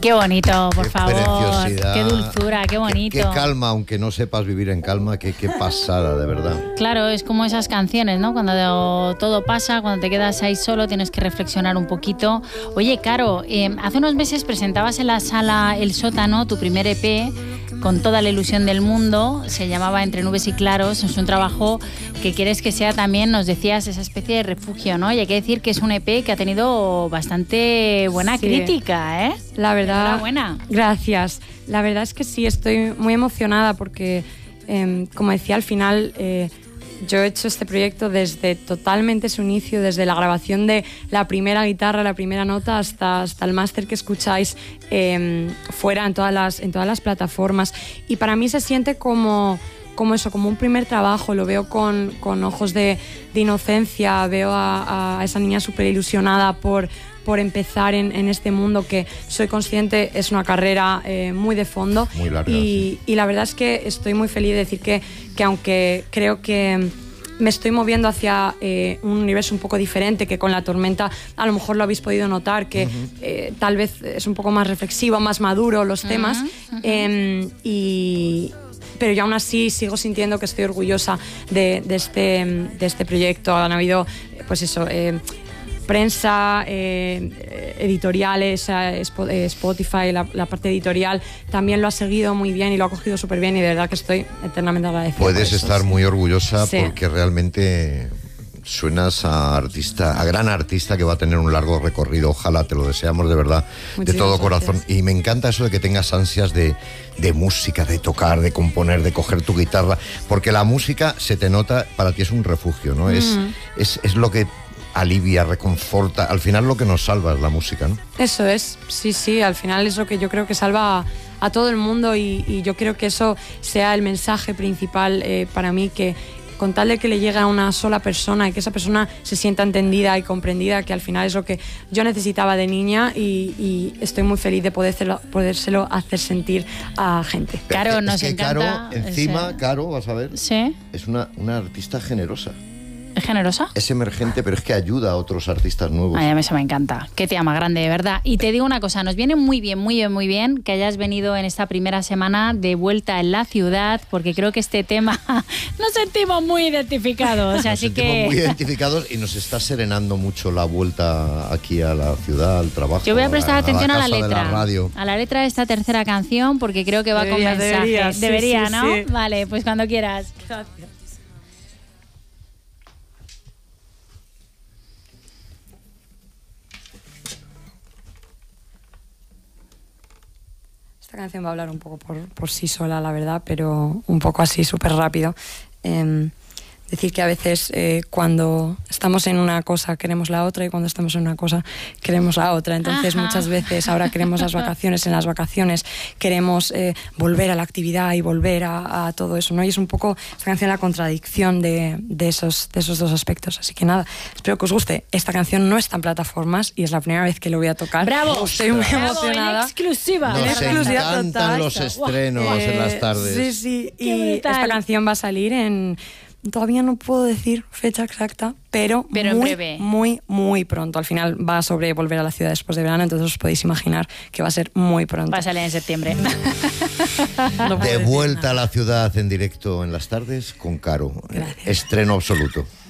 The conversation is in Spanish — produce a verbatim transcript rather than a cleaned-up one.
Qué bonito, por qué favor. Preciosidad. Qué dulzura, qué bonito. Qué, qué calma, aunque no sepas vivir en calma, qué, qué pasada, de verdad. Claro, es como esas canciones, ¿no? Cuando todo pasa, cuando te quedas ahí solo, tienes que reflexionar un poquito. Oye, Caro, eh, hace unos meses presentabas en la sala El Sótano tu primer E P con toda la ilusión del mundo. Se llamaba Entre nubes y claros. Es un trabajo que quieres que sea también, nos decías, esa especie de refugio, ¿no? Y hay que decir que es un E P que ha tenido bastante buena sí. crítica, ¿eh? La verdad. Enhorabuena. Gracias. La verdad es que sí, estoy muy emocionada porque, eh, como decía al final, eh, yo he hecho este proyecto desde totalmente su inicio, desde la grabación de la primera guitarra, la primera nota, hasta, hasta el máster que escucháis eh, fuera en todas las, en todas las plataformas. Y para mí se siente como, como eso, como un primer trabajo. Lo veo con, con ojos de, de inocencia, veo a, a esa niña súper ilusionada por... por empezar en, en este mundo que soy consciente es una carrera eh, muy de fondo. Muy larga, y, sí. y la verdad es que estoy muy feliz de decir que, que aunque creo que me estoy moviendo hacia eh, un universo un poco diferente, que con La Tormenta a lo mejor lo habéis podido notar, que uh-huh. eh, tal vez es un poco más reflexivo, más maduro los uh-huh. temas, uh-huh. Eh, y... pero yo aún así sigo sintiendo que estoy orgullosa de, de, este, de este proyecto. Han habido, pues eso... Eh, prensa, eh, editoriales, eh, Spotify, la, la parte editorial también lo ha seguido muy bien y lo ha cogido súper bien y de verdad que estoy eternamente agradecida. Puedes por eso, estar sí. muy orgullosa sí. porque realmente suenas a artista, a gran artista que va a tener un largo recorrido. Ojalá, te lo deseamos de verdad, Muchísimas de todo gracias. Corazón. Y me encanta eso de que tengas ansias de, de música, de tocar, de componer, de coger tu guitarra, porque la música se te nota, para ti es un refugio, ¿no? Mm. Es, es, es lo que alivia, reconforta, al final lo que nos salva es la música, ¿no? Eso es, sí, sí, al final es lo que yo creo que salva a, a todo el mundo y, y yo creo que eso sea el mensaje principal eh, para mí, que con tal de que le llegue a una sola persona y que esa persona se sienta entendida y comprendida, que al final es lo que yo necesitaba de niña y, y estoy muy feliz de podérselo, podérselo hacer sentir a gente. Caro, nos es que encanta. Caro, encima, ese... Caro, vas a ver, ¿Sí? es una, una artista generosa. ¿Es generosa? Es emergente, pero es que ayuda a otros artistas nuevos. Ay, a mí eso me encanta. Qué tía más grande, de verdad. Y te digo una cosa, nos viene muy bien, muy bien, muy bien que hayas venido en esta primera semana de vuelta en la ciudad, porque creo que este tema nos sentimos muy identificados. Nos así sentimos que... muy identificados y nos está serenando mucho la vuelta aquí a la ciudad, al trabajo. Yo voy a prestar a, atención a la, a la letra. De la radio. A la letra de esta tercera canción, porque creo que va debería, con mensaje. Debería, sí, debería sí, ¿no? Sí. Vale, pues cuando quieras. Gracias. Esta canción va a hablar un poco por, por sí sola, la verdad, pero un poco así, súper rápido. Eh, decir que a veces eh, cuando estamos en una cosa queremos la otra y cuando estamos en una cosa queremos la otra. Entonces, Ajá. muchas veces ahora queremos las vacaciones, en las vacaciones queremos eh, volver a la actividad y volver a, a todo eso, ¿no? Y es un poco esta canción la contradicción de, de, esos, de esos dos aspectos. Así que nada, espero que os guste. Esta canción no está en plataformas y es la primera vez que lo voy a tocar. ¡Bravo! Estoy muy Bravo, emocionada. En exclusiva. Nos en exclusiva encantan total. los estrenos eh, en las tardes. Sí, sí. Qué y brutal. esta canción va a salir en... Todavía no puedo decir fecha exacta, pero, pero muy, en breve. muy, muy pronto. Al final va sobre volver a la ciudad después de verano, entonces os podéis imaginar que va a ser muy pronto. Va a salir en septiembre. No de vuelta a la ciudad en directo en las tardes con Caro. Gracias. Estreno absoluto.